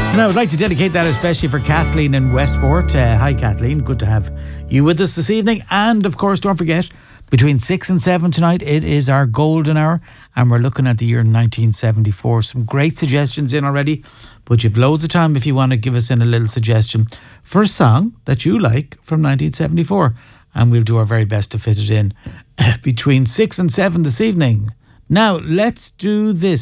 And I would like to dedicate that especially for Kathleen in Westport. Hi Kathleen, good to have you with us this evening. And of course, don't forget, between 6 and 7 tonight, it is our golden hour. And we're looking at the year 1974. Some great suggestions in already. But you've loads of time if you want to give us in a little suggestion for a song that you like from 1974. And we'll do our very best to fit it in between 6 and 7 this evening. Now, let's do this.